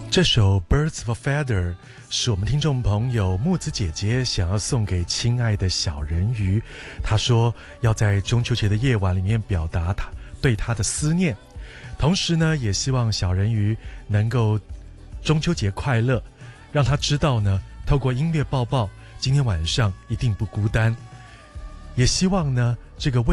这首 Birds of a Feather 是我们听众朋友木子姐姐想要送给亲爱的小人鱼，她说要在中秋节的夜晚里面表达她对他的思念，同时呢也希望小人鱼能够中秋节快乐，让他知道呢透过音乐抱抱今天晚上一定不孤单，也希望呢这个